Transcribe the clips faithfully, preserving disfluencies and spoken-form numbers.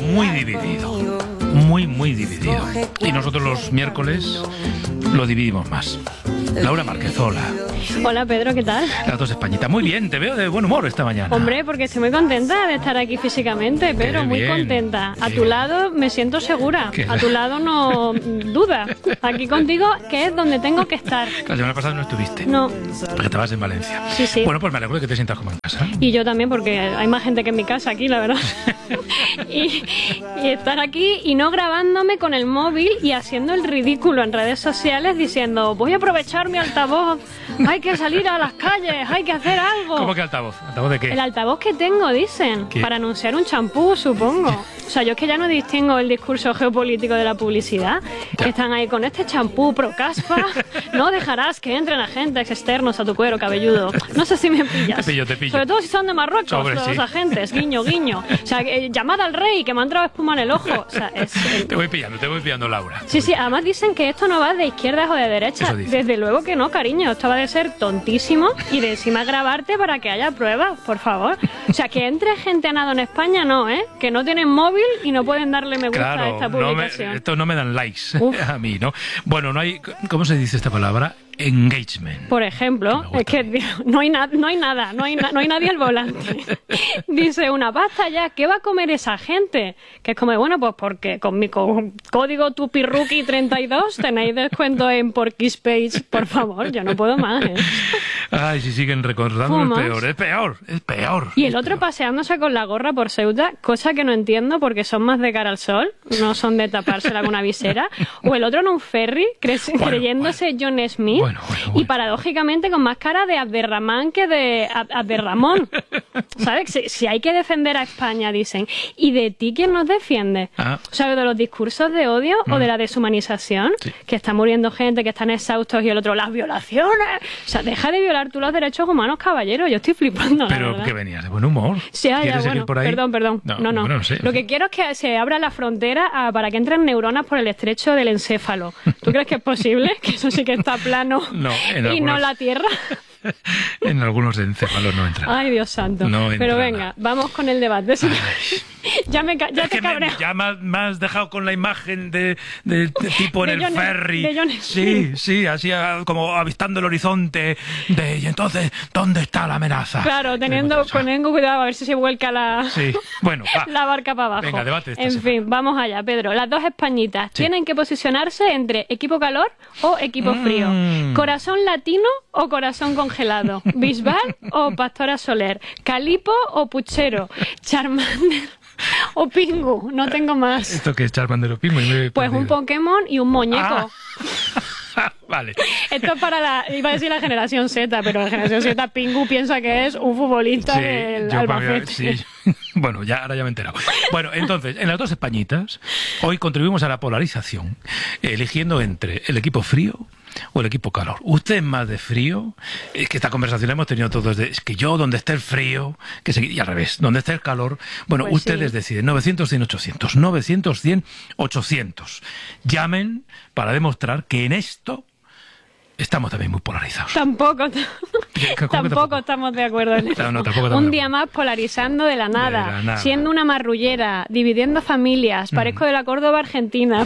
muy dividido. Muy, muy dividido. Y nosotros los miércoles lo dividimos más. Laura Márquez-Ola. Hola Pedro, ¿qué tal? Las dos Españitas. Muy bien, te veo de buen humor esta mañana. Hombre, porque estoy muy contenta de estar aquí físicamente, Pedro, Qué muy bien, contenta. A qué tu bien. lado me siento segura, Qué a tu lado no duda. Aquí contigo, que es donde tengo que estar. La semana pasada no estuviste. No, Porque estabas en Valencia. Sí, sí. Bueno, pues me alegro de que te sientas como en casa. y yo también, porque hay más gente que en mi casa aquí, la verdad. y, y estar aquí y no grabándome con el móvil y haciendo el ridículo en redes sociales diciendo, voy a aprovechar mi altavoz, hay que salir a las calles, hay que hacer algo. ¿Cómo que altavoz? ¿Altavoz de qué? El altavoz que tengo, dicen, ¿Qué? para anunciar un champú, supongo. O sea, yo es que ya no distingo el discurso geopolítico de la publicidad. Ya. Que están ahí con este champú pro caspa, no dejarás que entren agentes externos a tu cuero cabelludo. No sé si me pillas. Te pillo, te pillo. Sobre todo si son de Marruecos, Sobre, los sí. agentes, guiño, guiño. O sea, que, llamad al rey, que me ha entrado espuma en el ojo. O sea, es... Te voy pillando, te voy pillando, Laura. Sí, sí, además dicen que esto no va de izquierdas o de derechas. Eso dicen. Desde luego que no, cariño. Esto va de ser tontísimo y de encima grabarte para que haya pruebas, por favor. O sea, que entre gente a nado en España, no, ¿eh? Que no tienen móvil y no pueden darle me gusta a Claro, esta no me, publicación. esto no me dan likes Uf. a mí, ¿no? Bueno, no hay... ¿Cómo se dice esta palabra? Engagement. Por ejemplo, Me gusta es que a mí. tío, no hay, na- no hay nada, no hay, na- no hay nadie al volante. Dice una basta ya, ¿qué va a comer esa gente? Que es como, bueno, pues porque con mi co- código Tupirruki treinta y dos tenéis descuento en Porky's Page, por favor, yo no puedo más, ¿eh? Ay, si siguen recordando, es ¿Cómo peor, es peor, es peor. Y el es otro peor. paseándose con la gorra por Ceuta, cosa que no entiendo porque son más de cara al sol, no son de tapársela con una visera. O el otro en un ferry, cre- Bueno, creyéndose John Smith. Bueno, bueno, Y bueno. paradójicamente con más cara de Abderramán que de Ab- Abderramón. ¿Sabes? Si, si hay que defender a España, dicen. ¿Y de ti quién nos defiende? Ah. O sea, de los discursos de odio o de la deshumanización, Sí. que está muriendo gente, que están exhaustos y el otro, las violaciones. O sea, deja de violar tú los derechos humanos, caballero. Yo estoy flipando, la Pero verdad. que venías de buen humor. Sí, ah, ya, ¿Quieres seguir bueno, por ahí? perdón, perdón. No, No, no. bueno, no sé. Lo que quiero es que se abra la frontera a- para que entren neuronas por el estrecho del encéfalo. ¿Tú crees que es posible? Que eso sí que está plano No, en y no algunos- la Tierra. En algunos encéfalos no entra. Ay, Dios santo. No entra Pero nada. venga, vamos con el debate. Sí. ya me, ca- ya Es te que me, cabreo. ya me has, me has dejado con la imagen de, de- de tipo en De el John- ferry. de John sí, sí, así ah, como avistando el horizonte. De, y entonces, ¿dónde está la amenaza? Claro, teniendo, Sí, teniendo cuidado a ver si se vuelca la, Sí, bueno, va. la barca para abajo. Venga, debate esta En semana. fin, vamos allá, Pedro. Las dos españitas Sí. tienen que posicionarse entre equipo calor o equipo frío. Mm. Corazón latino o corazón congelado. Bisbal o Pastora Soler. Calipo o Puchero. Charmander o Pingu. No tengo más. ¿Esto que es Charmander o Pimo? Y me he Pues un perdido. Pokémon y un muñeco. Ah, vale. Esto es para la, iba a decir la generación Z, pero la generación Z, Pingu piensa que es un futbolista Sí, del yo Albacete. me- sí. Bueno, ya, ahora ya me he enterado. Bueno, entonces, en las dos Españitas, hoy contribuimos a la polarización, eligiendo entre el equipo frío o el equipo calor. Usted es más de frío, es que esta conversación la hemos tenido todos, de, es que yo, donde esté el frío, que se, y al revés, donde esté el calor, bueno, Pues ustedes sí. deciden, novecientos, cien, ochocientos, novecientos, cien, ochocientos. Llamen para demostrar que en esto estamos también muy polarizados. Tampoco, ¿Cómo que tampoco, tampoco? estamos de acuerdo en eso. No, no, tampoco estamos Un de día acuerdo. más polarizando de la nada, De la nada. siendo una marrullera, dividiendo familias. Parezco de la Córdoba Argentina.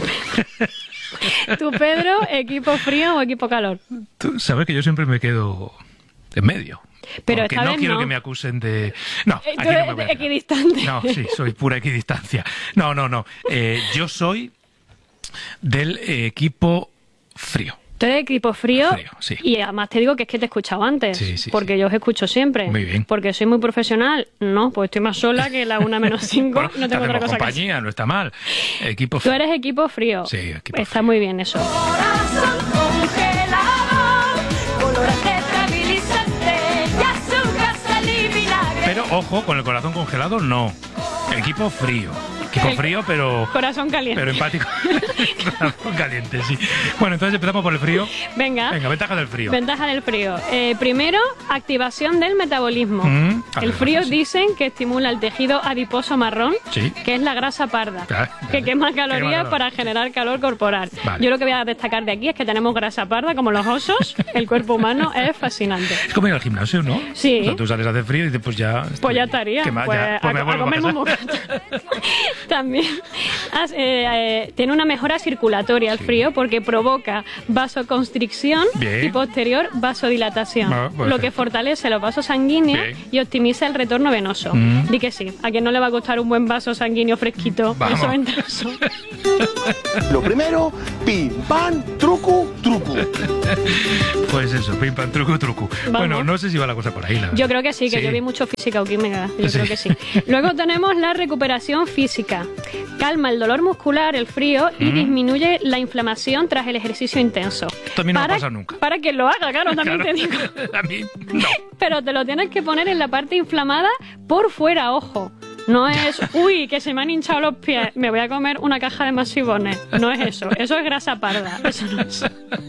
¿Tú, Pedro, equipo frío o equipo calor? Tú sabes que yo siempre me quedo en medio. Pero porque esta no vez quiero no. que me acusen de... No, Eh, aquí tú no eres me voy a quedar. equidistante. No, sí, soy pura equidistancia. No, no, no. Eh, yo soy del eh, equipo frío. Tú eres equipo frío, Frío, sí. y además te digo que es que te he escuchado antes, Sí, sí, porque sí. yo os escucho siempre. Muy bien. Porque soy muy profesional. No, pues estoy más sola que la una menos cinco. Bueno, no tengo te otra hacemos cosa que hacer. compañía, no está mal. Equipo Tú frío. eres equipo frío. Sí, equipo Está frío. muy bien eso. Corazón congelado, colorante tranquilizante y azúcar, sal y vinagre. Pero ojo, con el corazón congelado, no. Equipo frío. Equipo El- frío, pero... Corazón caliente. Pero empático. Corazón caliente, sí. Bueno, entonces empezamos por el frío. Venga. Venga, ventaja del frío. Ventaja del frío. Eh, primero, activación del metabolismo. Mm, a el ver, frío sí. dicen que estimula el tejido adiposo marrón, Sí. que es la grasa parda, Claro, que vale. quema Quema calorías calor. para generar calor corporal. Vale. Yo lo que voy a destacar de aquí es que tenemos grasa parda como los osos. El cuerpo humano es fascinante. Es como ir al gimnasio, ¿no? Sí. O sea, tú sales a hacer frío y dices, pues ya... Pues ya estoy estaría. quemado, Pues ya, pues a, me a vuelvo a comerme un casa. bocata. También as- eh, eh, tiene una mejora circulatoria el frío porque provoca vasoconstricción Bien. y posterior vasodilatación, Ah, puede lo ser. que fortalece los vasos sanguíneos Bien. y optimiza el retorno venoso. Mm. Di que sí, a quien no le va a costar un buen vaso sanguíneo fresquito. Vamos. Eso entra eso. Lo primero, pim, pam, truco, truco. Pues eso, pim pam, truco, truco. Vamos. Bueno, no sé si va la cosa por ahí. La Yo verdad. creo que sí, que Sí. yo vi mucho física o química. Yo Sí. creo que sí. Luego tenemos la recuperación física. Calma el dolor muscular, el frío y Mm. disminuye la inflamación tras el ejercicio intenso. Esto a mí no me ha Para- pasado nunca. Para que lo haga, claro, también Claro. te digo. A mí, no. Pero te lo tienes que poner en la parte inflamada por fuera, ojo. No es, uy, que se me han hinchado los pies, me voy a comer una caja de masivones. No es eso, eso es grasa parda. Eso no es.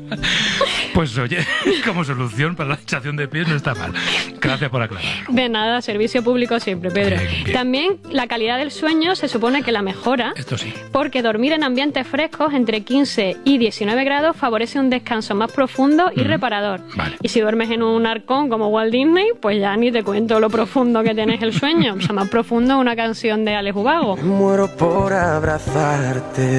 Pues oye, como solución para la hinchación de pies no está mal. Gracias por aclararlo. De nada, servicio público siempre, Pedro. Bien, bien. También la calidad del sueño se supone que la mejora. Esto sí. Porque dormir en ambientes frescos entre quince y diecinueve grados favorece un descanso más profundo y reparador. Vale. Y si duermes en un arcón como Walt Disney, pues ya ni te cuento lo profundo que tienes el sueño. O sea, más profundo una canción de Alex Ubago. Muero por abrazarte,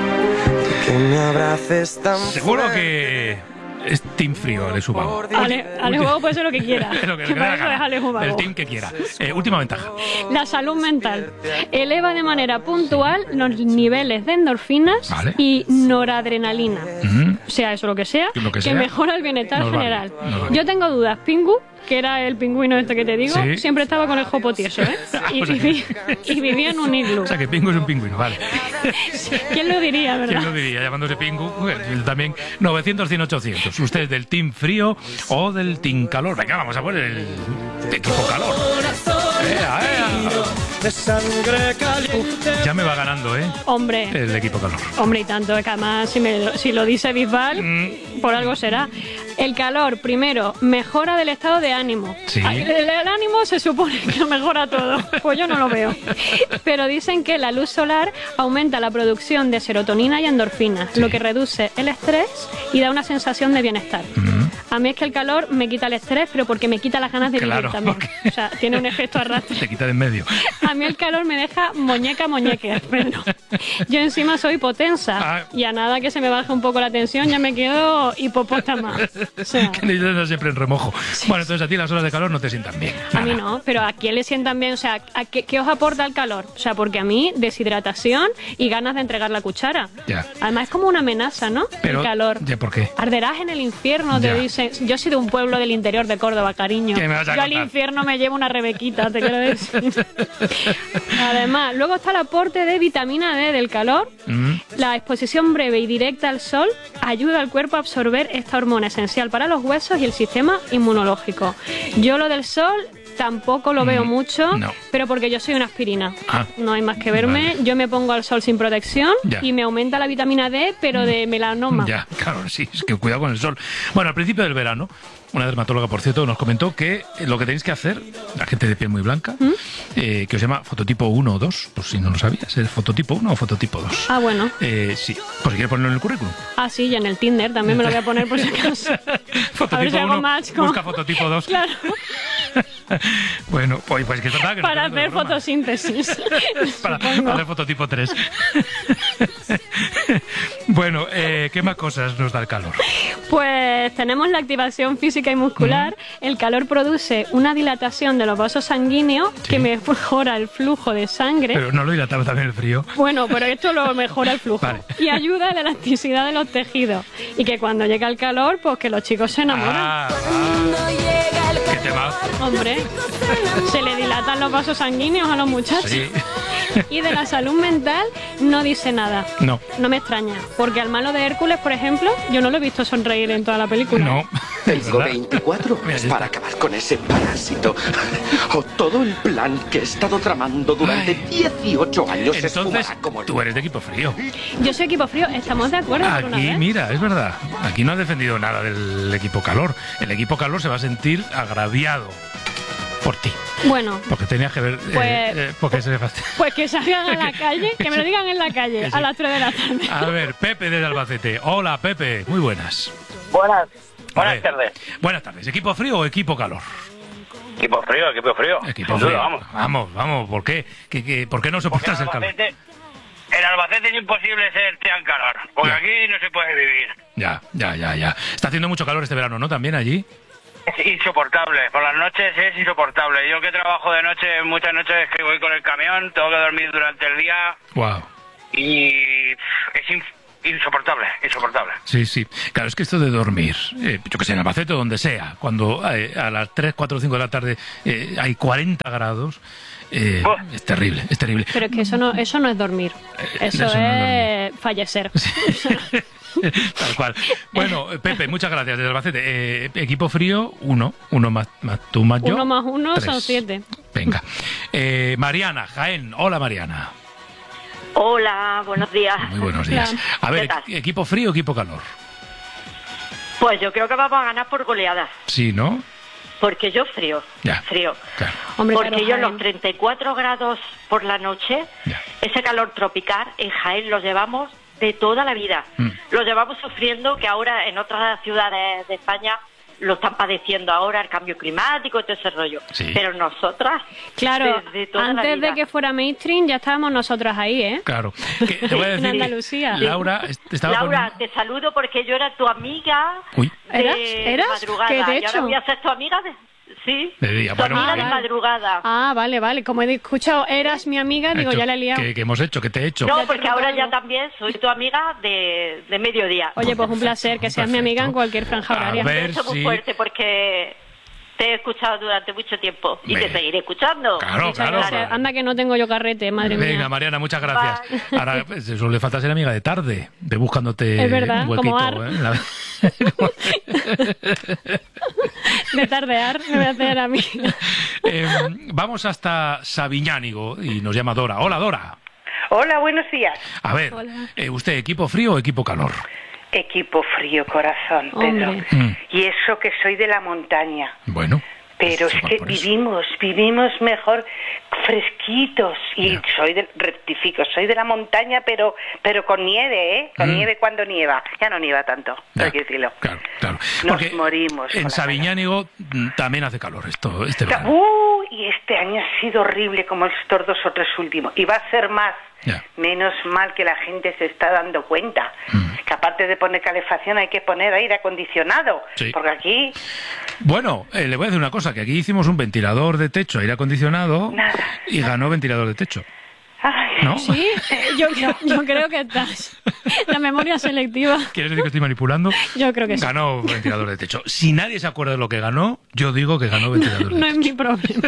que me abraces tan Seguro fuerte. que es team frío, Alex Ubago. Ale, Alex Ubago puede ser lo que quiera. Es lo que Que le da para la eso es gana. Alex Ubago. El team que quiera. Eh, última ventaja. La salud mental. Eleva de manera puntual los niveles de endorfinas Vale. y noradrenalina. Mm. Sea eso lo que sea, Lo que que, sea. mejora el bienestar Nos vale, general. nos vale. Yo tengo dudas. Pingu, que era el pingüino este que te digo, Sí. siempre estaba con el jopo tieso, ¿eh? Y, O sea que- viví- y vivía en un iglú. O sea que Pingu es un pingüino, vale. ¿Quién lo diría, ¿Quién verdad? lo diría? Llamándose Pingu. Yo también novecientos, cien, ochocientos. ¿Usted es del team frío o del team calor? Venga, vamos a poner el equipo calor. Ea, ea. De sangre caliente. Ya me va ganando, ¿eh? Hombre, El equipo calor. hombre y tanto, es que además si, me lo- si lo dice Bisbal, Mm. por algo será. El calor, primero, mejora del estado de ánimo. Sí. Ah, El, el ánimo se supone que lo mejora todo, pues yo no lo veo. Pero dicen que la luz solar aumenta la producción de serotonina y endorfinas, Sí. lo que reduce el estrés y da una sensación de bienestar. Mm. A mí es que el calor me quita el estrés, pero porque me quita las ganas de Claro, vivir también. porque- O sea, tiene un efecto arrastre. Te quita de en medio. A mí el calor me deja muñeca muñeque, Pedro. Yo encima soy hipotensa Ah. y a nada que se me baje un poco la tensión ya me quedo hipopótama. O sea, Que necesitas estar siempre en remojo. Bueno, entonces a ti las horas de calor no te sientan bien. a mí Nada. no, pero ¿a quién le sientan bien? O sea, ¿a qué, qué os aporta el calor? O sea, porque a mí deshidratación y ganas de entregar la cuchara. Ya. Además es como una amenaza, ¿no? Pero, el calor. ¿ya por qué? Arderás en el infierno, te Ya. dicen. Yo soy de un pueblo del interior de Córdoba, cariño. ¿Qué me vas a Yo al contar? infierno me llevo una rebequita, te quiero decir. Además, luego está el aporte de vitamina D del calor. Mm. La exposición breve y directa al sol ayuda al cuerpo a absorber esta hormona esencial para los huesos y el sistema inmunológico. Yo lo del sol tampoco lo veo Mm, mucho, no. pero porque yo soy una aspirina. Ah. No hay más que verme. Vale. Yo me pongo al sol sin protección Ya. y me aumenta la vitamina D, pero de melanoma. Ya, claro, sí, es que cuidado con el sol. Bueno, al principio del verano, una dermatóloga, por cierto, nos comentó que lo que tenéis que hacer, la gente de piel muy blanca, ¿Mm? eh, que os llama fototipo uno o dos, por si no lo sabías, ¿es fototipo uno o fototipo dos? Ah, bueno. Eh, sí, por si quieres ponerlo en el currículum. Ah, sí, y en el Tinder también me lo voy a poner por si acaso. Fototipo A ver si hago uno, match con- busca fototipo dos. Claro, Bueno, pues, pues que es verdad que no para estoy haciendo hacer broma. fotosíntesis. Para, supongo. para hacer fototipo tres. Bueno, eh, ¿qué más cosas nos da el calor? Pues tenemos la activación física y muscular. El calor produce una dilatación de los vasos sanguíneos Sí. que mejora el flujo de sangre. Pero no lo dilataba también el frío. Bueno, pero esto lo mejora el flujo. Vale. Y ayuda a la elasticidad de los tejidos. Y que cuando llega el calor, pues que los chicos se enamoran. Ah, ah, Cuando llega el qué tema. Hombre, se le dilatan los vasos sanguíneos a los muchachos. Sí. Y de la salud mental no dice nada. No. No me extraña, porque al malo de Hércules, por ejemplo, yo no lo he visto sonreír en toda la película. No. es Tengo verdad. veinticuatro Mira, ya para está. acabar con ese parásito. O todo el plan que he estado tramando durante Ay. dieciocho años se Entonces, esfumará como el... tú eres de equipo frío. Yo soy equipo frío, ¿estamos de acuerdo por una Aquí, vez? mira, es verdad. Aquí no has defendido nada del equipo calor. El equipo calor se va a sentir agraviado por ti. Bueno, Porque tenías que ver. eh, Pues- eh, porque se fastidia. pues que salgan a la calle, que me lo digan en la calle, Que sí. a las tres de la tarde. A ver, Pepe desde Albacete. Hola, Pepe. Muy buenas. Buenas, A buenas ver, tardes. Buenas tardes. ¿Equipo frío o equipo calor? Equipo frío, equipo frío. Equipo Sin frío. duda, vamos. Vamos, vamos, ¿por qué? ¿Qué, qué, ¿Por qué no Porque soportas en el calor? Albacete, en Albacete es imposible ser tan calor, porque Ya. aquí no se puede vivir. Ya, ya, ya, ya. Está haciendo mucho calor este verano, ¿no? También allí. Es insoportable, por las noches es insoportable. Yo que trabajo de noche, muchas noches que voy con el camión, tengo que dormir durante el día Wow. y es in- insoportable, insoportable. Sí, sí. Claro, es que esto de dormir, eh, yo que sé, en Albacete o donde sea, cuando eh, a las tres, cuatro, cinco de la tarde eh, hay cuarenta grados, eh, Oh. es terrible, es terrible. Pero es que eso no, eso no es dormir. Eh, Eso, eso no es es fallecer. Tal cual. Bueno, Pepe, muchas gracias desde Albacete. Eh, equipo frío, uno. Uno más, más tú, más yo. Uno más uno tres. son siete. Venga. Eh, Mariana, Jaén. Hola, Mariana. Hola, buenos días. Muy buenos días. A ver, ¿Qué tal? equ- equipo frío o equipo calor. Pues yo creo que vamos a ganar por goleadas, Sí, ¿no? porque yo frío, Ya. frío. Claro. Hombre, Porque claro, yo Jaén. los treinta y cuatro grados por la noche, Ya. ese calor tropical en Jaén lo llevamos de toda la vida. Mm. Lo llevamos sufriendo, que ahora en otras ciudades de España lo están padeciendo ahora, el cambio climático y todo ese rollo. Sí. Pero nosotras, Claro, desde toda la antes vida. de que fuera mainstream ya estábamos nosotros ahí, ¿eh? Claro. Que te voy a En decir, Andalucía. Laura, est- estaba Laura, poniendo- te saludo porque yo era tu amiga Uy. de ¿Eras? ¿Eras? madrugada. ¿Qué, de Y ahora hecho? voy a ser tu amiga de... Sí, De día. tu Bueno, amiga muy de bien. madrugada. Ah, vale, vale. Como he escuchado, eras mi amiga, digo, Hecho- ya la he liado. ¿Qué, qué hemos hecho? ¿Qué te he hecho? No, Ya te porque he ahora robado. ya también soy tu amiga de, de mediodía. Oye, pues un placer que seas mi amiga en cualquier franja A horaria. ver. Un beso muy sí. fuerte porque te he escuchado durante mucho tiempo y Me- te seguiré escuchando. Claro, Muchas claro. gracias. claro. Anda que no tengo yo carrete, madre Venga, mía. Mariana, muchas gracias. Ahora, pues, eso le falta ser amiga de tarde, de buscándote Es verdad, un huequito. como Ar. ¿eh? La- De tardear, me voy a hacer a mí. Eh, vamos hasta Sabiñánigo y nos llama Dora. Hola, Dora. Hola, buenos días. A ver, Hola. eh, ¿usted equipo frío o equipo calor? Equipo frío, corazón, Pedro. Hombre. Mm, Y eso que soy de la montaña. bueno. Pero pues, es va que por eso. vivimos, vivimos mejor fresquitos. Y Ya. soy de, rectifico, soy de la montaña, pero pero con nieve, ¿eh? Con Mm. nieve cuando nieva. Ya no nieva tanto, Ya, hay que decirlo. Claro, claro. Nos Porque morimos con en la Sabiñánigo mm, también hace calor esto, este Ca- verano. Uh, y este año ha sido horrible como estos dos o tres últimos. Y va a ser más. Ya. Menos mal que la gente se está dando cuenta. Mm. Que aparte de poner calefacción hay que poner aire acondicionado. Sí. Porque aquí, Bueno, eh, le voy a decir una cosa, que aquí hicimos un ventilador de techo, aire acondicionado, Nada. y ganó ventilador de techo, ay, ¿no? Sí, yo, creo- yo creo que estás. La memoria selectiva, ¿Quieres decir que estoy manipulando? yo creo que sí. Ganó ventilador de techo. Si nadie se acuerda de lo que ganó, yo digo que ganó ventilador de No es techo. mi problema.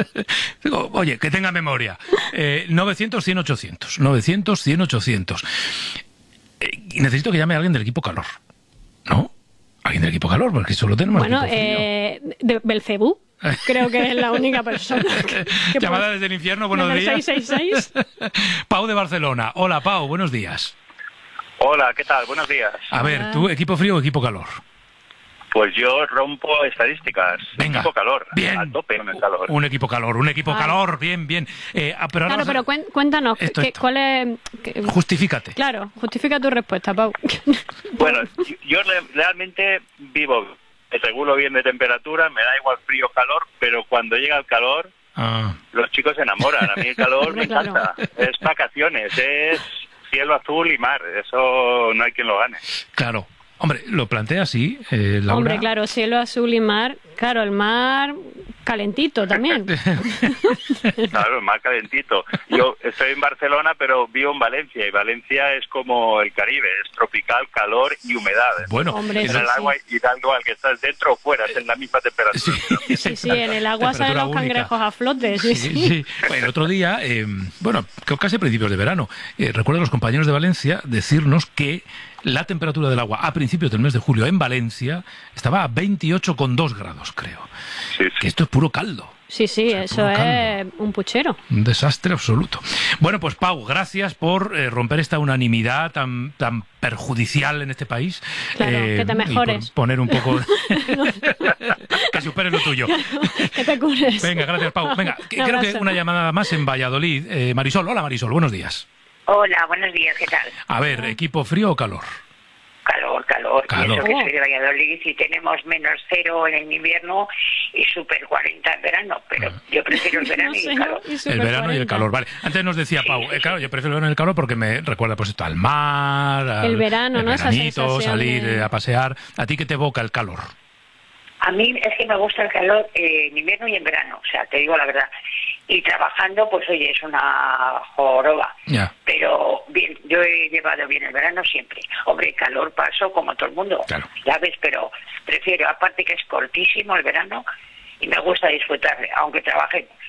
Digo, oye, que tenga memoria. Eh, novecientos, cien, ochocientos. novecientos, cien, ochocientos. Eh, y necesito que llame a alguien del equipo calor. ¿No? Alguien del equipo calor, porque solo tenemos Bueno, equipo frío. eh, de Belcebú, creo que es la única persona que, que Llamada puede- desde el infierno, buenos desde el días. seis seis seis. Pau de Barcelona. Hola, Pau, buenos días. Hola, ¿qué tal? Buenos días. A ver, ¿tú equipo frío o equipo calor? Pues yo rompo estadísticas. Venga. Equipo calor. Bien. A tope con el calor. Un equipo calor, un equipo Ay. calor, bien, bien. Eh, ah, pero ahora Claro, vas a- pero cuen- cuéntanos, Esto, ¿qué- esto. ¿cuál es...? qué- Justifícate. Claro, justifica tu respuesta, Pau. Bueno, yo- yo re- realmente vivo, me regulo bien de temperatura, me da igual frío o calor, pero cuando llega el calor, Ah, los chicos se enamoran. A mí el calor me Hombre, claro. encanta. Es vacaciones, es cielo azul y mar. Eso no hay quien lo gane. claro. Hombre, lo plantea así, eh, Laura. Hombre, claro, cielo azul y mar. Claro, el mar calentito también. Claro, el mar calentito. Yo estoy en Barcelona, pero vivo en Valencia, y Valencia es como el Caribe, es tropical, calor y humedad. Bueno, Hombre, En sí, el agua y da igual que estás dentro o fuera, es en la misma temperatura. sí, Sí, sí, en el agua salen Temperatura los única. cangrejos a flote. Sí, Sí, sí. sí. Bueno, el otro día, eh, bueno, creo casi a principios de verano, eh, recuerdo a los compañeros de Valencia decirnos que la temperatura del agua a principios del mes de julio en Valencia estaba a veintiocho coma dos grados, creo. Sí, Que sí. esto es puro caldo. Sí, sí, O sea, eso puro es caldo. un puchero. Un desastre absoluto. Bueno, pues Pau, gracias por eh, romper esta unanimidad tan, tan perjudicial en este país. Claro, que te y por mejores. poner un poco... que superes lo tuyo. Que te cures. Venga, gracias, Pau. Venga, que- Un creo que abrazo. una llamada más en Valladolid. Eh, Marisol, hola Marisol, buenos días. hola, buenos días, ¿qué tal? A ver, ¿equipo frío o calor? Calor, calor. Calor. Y eso que Oh. soy de Valladolid y tenemos menos cero en el invierno y super cuarenta en verano, pero Ah. yo prefiero el verano No y sé, el calor. y El super verano y el cuarenta. calor, vale. Antes nos decía Sí, Pau, sí, eh, sí. claro, yo prefiero el verano y el calor porque me recuerda pues esto al mar, al El verano, el ¿no? Esa veranito, sensación salir de- eh, a pasear. ¿A ti qué te evoca el calor? A mí es que me gusta el calor eh, en invierno y en verano, o sea, te digo la verdad. Y trabajando, pues oye, es una joroba. Ya. Pero bien, yo he llevado bien el verano siempre. Hombre, el calor paso como todo el mundo, Claro. ya ves, pero prefiero, aparte que es cortísimo el verano y me gusta disfrutarle, aunque trabaje